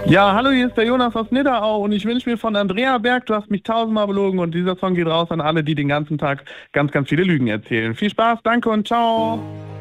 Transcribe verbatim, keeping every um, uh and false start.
Ja, hallo, hier ist der Jonas aus Nidderau und ich wünsche mir von Andrea Berg, du hast mich tausendmal belogen und dieser Song geht raus an alle, die den ganzen Tag ganz, ganz viele Lügen erzählen. Viel Spaß, danke und ciao.